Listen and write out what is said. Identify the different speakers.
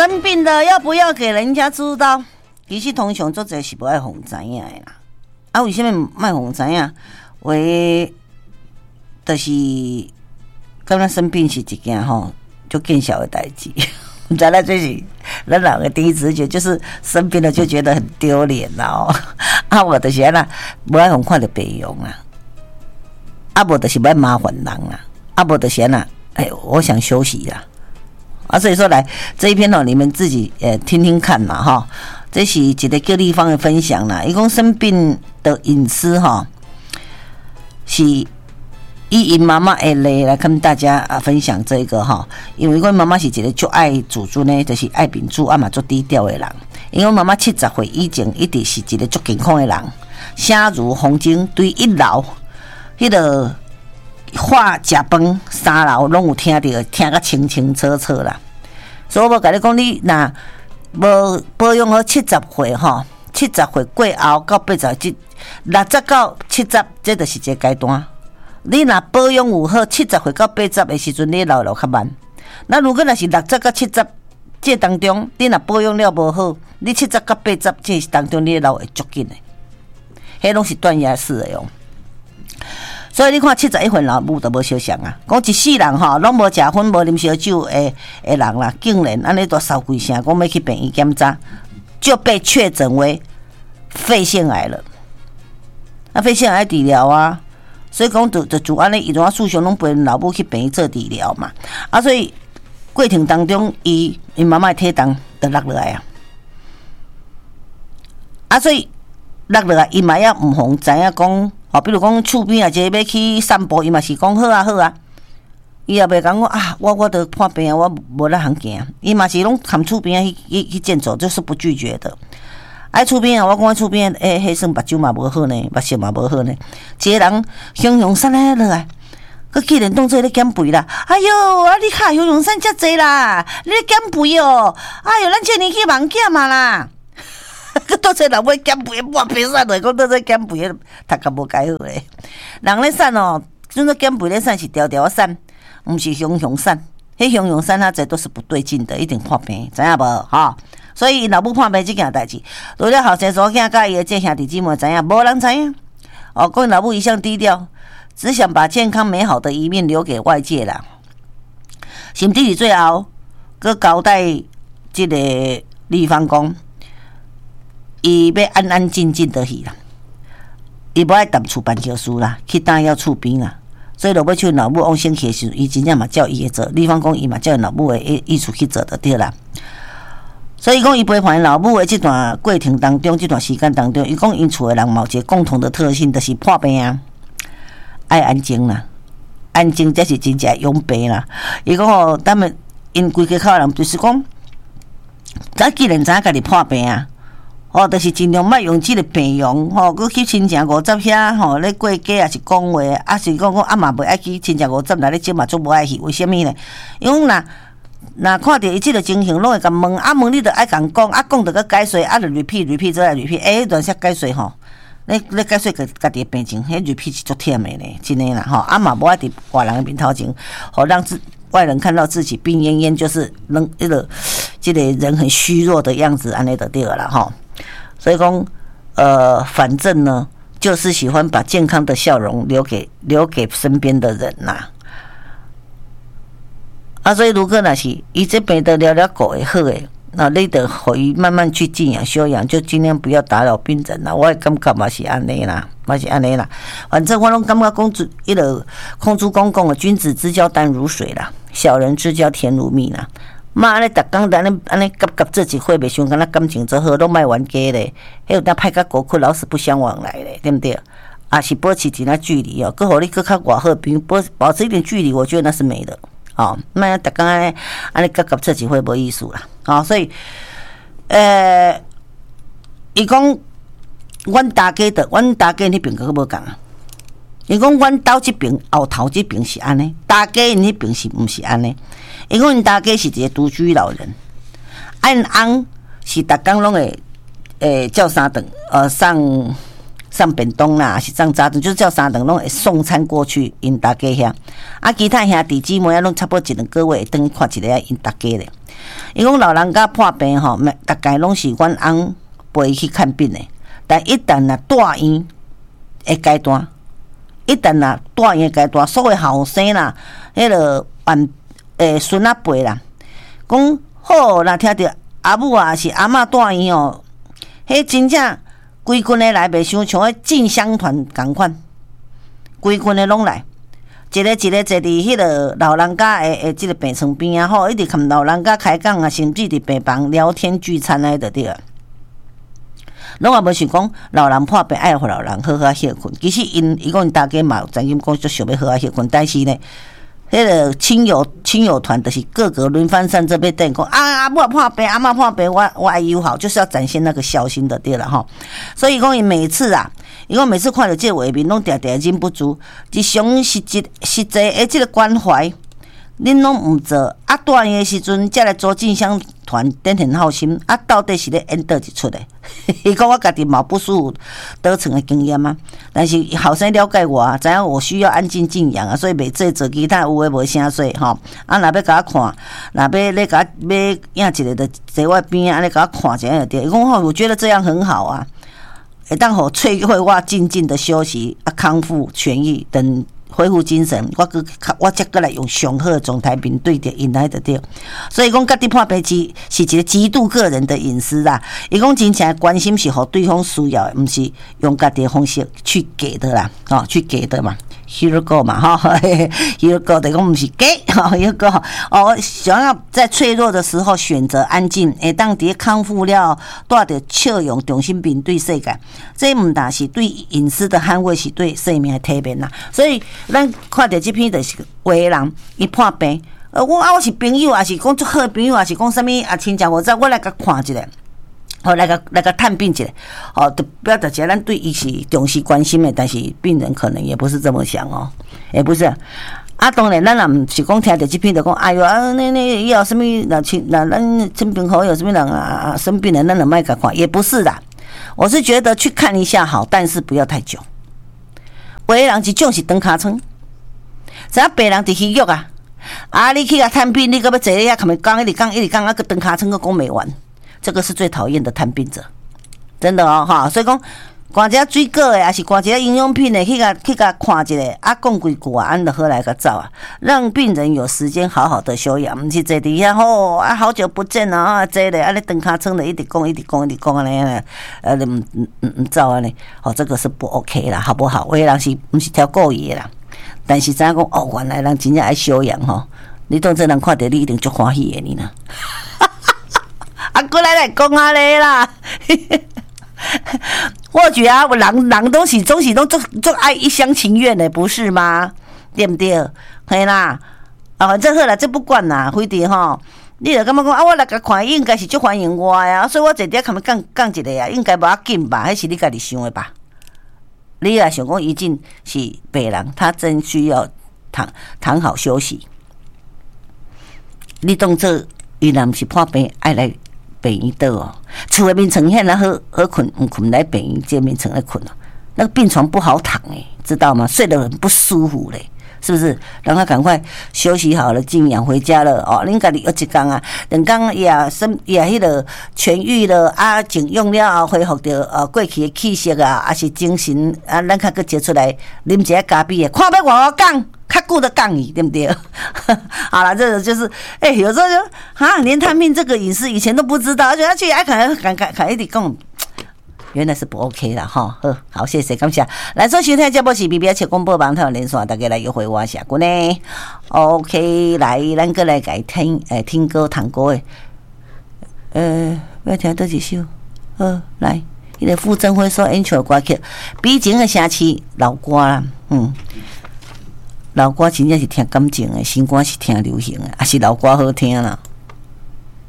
Speaker 1: 生病了要不要给人家知道？其实通常做者是不爱互知影的啦。啊，为什么卖互知影？为就是感觉生病是一件吼就见小的代志。咱来这是咱人的第一直觉，就是生病了就觉得很丢脸啦哦。啊，我就是安那不爱互看到病容啦，啊，无就是不爱麻烦人啦，啊，无就是安那我想休息啦。啊，所以说来这一篇你们自己听听看嘛哈。这是一个各地方的分享啦。伊讲生病的隐私哈，是以因妈妈的例来跟大家分享这个哈。因为我妈妈是一个足爱自主呢，就是爱民主啊嘛，足低调的人。因为妈妈70岁以前一直是一个足健康的人，声如风钟，对一楼迄个话食饭3楼拢有听到，听个清清楚楚啦。所以我甲你讲，你若无保养好70岁吼，70岁过后到80，60到70，这就是一个阶段。你若保养有好，70岁到80的时阵，你老较慢。那如果若是60到70这当中，你若保养了无好，你70到80这当中，你老会足紧的。迄拢是断崖式的哟。所以你看71岁老母都无相像啊！讲一世人吼，拢无食薰、无啉烧酒的人啦，竟然安尼都烧规声，讲要去病院检查，就被确诊为肺腺癌了。啊，肺腺癌治疗啊，所以讲就安尼，伊种事常拢陪老母去病院做治疗嘛。啊，所以过程当中，伊妈妈的体重就落落来啊。啊，所以落落来，伊嘛也毋妨知影讲。比如讲厝边一个要去散步，伊嘛是讲好啊好啊，伊也袂讲啊，我得破病啊，我无咧行行，伊嘛是拢含厝边去健走，就是不拒绝的。厝边啊，我讲厝边迄算目睭嘛无好呢，目色嘛无好呢，一个人形容山咧落来，佮既然当做咧减肥啦，哎哟，啊你卡形容山遮济啦，你咧减肥哦，哎哟，咱这年纪忙减嘛啦。佮倒做人要减肥，抹鼻屎来讲倒做减肥，读甲无解好诶。人咧瘦哦，阵做减肥咧瘦是条条瘦，毋是熊熊瘦。迄熊熊瘦啊，这都是不对劲的，一定破病，知影无？哈，所以老母破病这件代志，除了后生所囝甲伊诶这兄弟姊妹知影，无人知影。哦，讲老母一向低调，只想把健康美好的一面留给外界啦。甚至是最后，佮交代这个立方讲。伊要安安静静的去啦，伊无爱谈厝办招事啦，去打扰厝边啦，所以就要像老母往生去的时候，伊真正嘛照伊的做，比方讲伊嘛照老母的意思去做就对啦。所以讲伊陪伴老母的这段过程当中，这段时间当中，伊讲因厝的人嘛有一个共同的特性，就是破病啊，爱安静啦，安静才是真正养病啦。伊讲哦，他们因规家口的人就是讲，咱既然知影家己破病啊。就是尽量莫用即个病用，佮去亲情50遐，咧过节也是讲话，啊是讲嘛袂爱去亲情50来咧即嘛足无爱去，为什么呢？因为若看到伊即个情形，拢会甲问，问你着爱共讲，讲着佮解说，就 repeat 再来 repeat，迄段时解说吼，咧解说家己的病情，迄 repeat 是足忝的咧，真诶啦嘛无爱伫外人的面头前，让外人看到自己病恹恹，就是这个人很虚弱的样子，安尼就对了啦所以讲，反正呢，就是喜欢把健康的笑容留给身边的人呐。所以如果那是伊这病得了够会好诶，那你得可以慢慢去静养休养，就尽量不要打扰病人啦。我也感觉嘛是安尼啦，反正我拢感觉公主空主公公的君子之交淡如水啦，小人之交甜如蜜啦。妈，安尼逐工安尼夹做一伙，袂想敢若感情做好，拢莫冤家咧。迄有当歹甲国困，老死不相往来咧，对不对？是保持一点距离哦，佮互你佮较外好朋友保持一点距离，我觉得那是美的。莫逐工安尼夹做一伙无意思啦。所以，伊讲，阮大家迄边佮无共啊。伊讲阮兜即边后头即边是安尼，大家因迄边是毋是安尼？因为因大家是一个独居老人，因翁是逐工拢会叫三顿，上便当啦，是上早顿，就是叫三顿拢会送餐过去因大家遐。其他兄弟姊妹拢差不多1-2个月会转看一个因大家咧。 伊讲老人家破病吼，大概拢是阮翁陪伊去看病诶。但一旦若住院诶阶段，所谓后生啦，迄个孙仔辈啦，讲好，若听着阿母啊是阿嬷住院哦，迄真正规群诶来，袂伤像迄进香团共款，规群诶拢来。一个坐伫迄个老人家诶即个病床边啊，吼，一直含老人家开讲啊，甚至伫病房聊天聚餐啊，就对啊。拢也无想讲老人破病爱互老人好好歇困，其实伊讲大家嘛有曾经讲就想要好好歇困，但是呢，迄个亲友团就是各个轮番上这边等讲啊，阿母破病，阿嬷破病，我爱友好，就是要展现那个孝心的对了吼。所以讲伊每次看到这个画面，拢常常忍不住，日常实际诶这个关怀，恁拢毋做，啊住院诶时阵才来做进香团，展现好心，啊到底是咧演倒一出诶？伊讲我家己嘛不舒服得逞诶经验啊，但是后生了解我，知影我需要安静静养啊，所以袂做其他有诶无声说吼。啊，若要甲我看，若要咧甲我要影一个，就坐我边安尼甲我看一下就对。伊讲吼，我觉得这样很好啊。会当互催会我静静的休息啊，康复痊愈，等恢复精神，我才过来用上好的状态面对着因来就对。所以讲，家己破病是一个极度个人的隐私啦。伊讲真正关心是互对方需要的，毋是用家己的方式去给的啦，去给的嘛。Here go 嘛，Here go 等于讲不是给，Here go 哦，想要在脆弱的时候选择安静，会当伫康复了，带着笑容重新面对世界。这毋但是对隐私的捍卫，是对生命的体面啦。所以咱看到这篇就是有的人伊破病，我是朋友，也是讲足好朋友，也是讲啥物啊亲戚我知，我来甲看一下。好，来个探病一下，就表达起来，咱对伊是重视关心的，但是病人可能也不是这么想哦，也不是。啊，当然，咱也毋是讲听到这篇就讲，哎呦啊，那有什么咱亲朋好友什么人啊生病了，咱就莫甲看，也不是啦。我是觉得去看一下好，但是不要太久。有的人一种是长尻川，知影病人伫虚弱啊，你去甲探病，你搁要坐咧遐，看讲一直讲，啊个长尻川个讲袂完。这个是最讨厌的探病者，真的哦哈！所以讲，灌一下水果的，还是灌一下营养品的，去甲看一下，啊，讲几句啊，安就好来个走啊，让病人有时间好好的休养，毋是坐伫遐吼啊，好久不见啊，坐咧安尼长尻川的，一直讲安尼，唔走安尼，这个是不 OK 啦，好不好？有的人是毋是挑故意的啦，但是知影讲原来人真正爱休养吼，你当这人看到你一定足欢喜的你呢。过来讲啊咧啦，或许啊，人总是都做爱一厢情愿的，不是吗？对不对？嘿啦，反正好啦，这不管啦，非得吼，你就感觉讲我来甲看，应该是足欢迎我呀，所以我坐底下看讲一个啊，应该无要紧吧？还是你家己想的吧？你也想讲，已经是病人，他真需要躺好休息。你当做伊若毋是破病，爱来病院倒哦，厝内面床现在好困，唔困来病院这面床来困哦。那个病床不好躺知道吗？睡得很不舒服嘞，是不是？让他赶快休息好了，静养回家了哦。恁家己有一天啊，两天也迄个痊愈了啊，静养了恢复到过去的气息啊，还是精神啊，咱较搁接出来啉一下咖啡的，看要我讲。较久的讲你对不对？好了，这个就是有时候就连探病这个隐私以前都不知道，而且他去看一直讲，原来是不 OK 啦哈。好，谢谢，感谢。来收听节目是 BBS 切广播网台连线，大家来约会我下过呢。OK， 来，咱过来改听歌弹歌的，要听多几首？来，迄个傅征辉所演唱的歌曲，比前个城市老歌啦，老歌真正是听感情的，新歌是听流行的，还是老歌好听啦。